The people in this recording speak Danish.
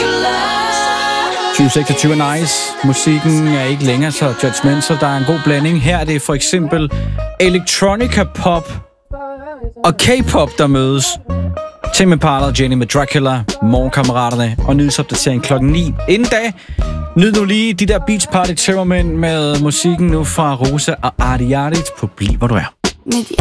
2026 er nice. Musikken er ikke længere så judgmental. Der er en god blanding. Her er det for eksempel electronica pop og K-pop, der mødes. Tame Impala og Jenny med Dracula, morgenkammeraterne og nyhedsopdatering klokken 9. Inden da, nyd nu lige de der Beach Party tømmermænd med musikken nu fra Rosa og Artie Artie på Bliv, hvor du er. Mit